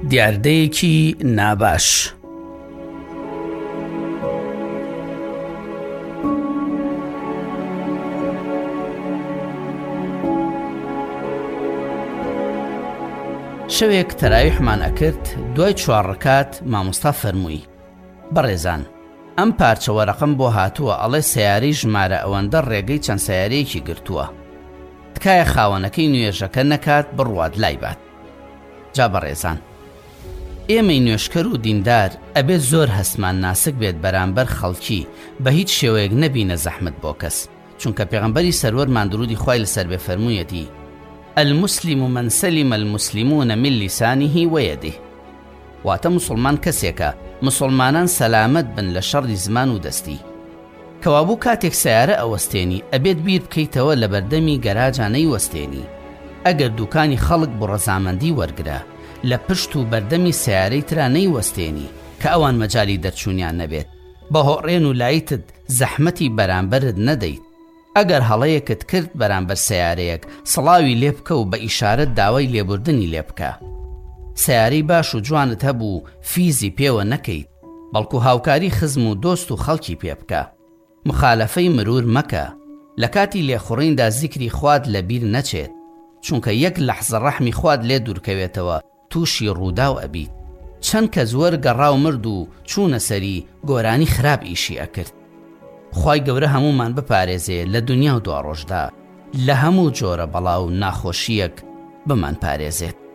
دیاردەیەکی ناباش. شەوێک تەراویحمان ئەکرد، دوای 4 ڕەکات مامۆستا فەرمووی: بەڕێزان، ئەم پارچە وەرەقەم بۆ هاتووە، ئەڵێ سەیارەی ژمارە ئەوەندە ڕێگەی چەند سەیارەیەکی گرتووە، تکایە خاوەنەکەی نوێژەکە نەکات بڕوات لای بات. جا بەڕێزان، ئێمەی نوێشکەر و دیندار ئەبێت زۆر هەستمان ناسک بێت بەرامبەر خەڵکی، بە هیچ شێوەیەک نەبینە زەحمت بۆ کەس، چونکە پێغەمبەری سەروەرمان درودی خوای لەسەر بێ فەرموویەتی: المسلم من سلم المسلمون من لسانه ويده. واتە مسلمان کەسێکە مسلمانان سەلامەت بن لە شەڕی زمان و دەستی. کەوابوو کاتێک سیارە ئەوەستێنی ئەبێت بیر بکەیتەوە لە بەردەمی گەراجانەی وەستێنی. ئەگەر دوکانی خەڵک بۆ ڕەزامەندی وەرگرە، لە پشت و بەردەمی سیارەی ترا نەیوەستێنی کە ئەوان مەجالی دەرچوونیان نەبێت. بە هۆڕێن و لایتت زەحمەتی بەرامبەرت نەدەیت. ئەگەر هەڵەیەکت کرد بەرامبەر سیارەیەک، سڵاوی لێ بکە و بە ئیشارەت داوای لێبوردنی لێ بکە. سیارەی باش و جوانت هەبوو، فیزی پێوە نەکەیت، بەڵکو هاوکاری خزم و دۆست و خەڵکی پێ بکە. مخالەفەی مرور مەکە. لە کاتی لێخوڕیندا زیکری خواد لە بیر نەچێت، چونکە یەک لەحزە ڕەحمی خواد لێ دوورکەوێتەوە، تووشی ڕوودا و ئەبیت. چەند کە زۆر گەڕا و مرد و چوونە سەری، گۆرانی خراپ ئیشی ئەکرد. خوای گەورە هەمومان بپارێزێ لە دنیا و دوا ڕۆژدا لە هەموو جۆرە بەڵاو ناخۆشیەک بمان پارێزێت.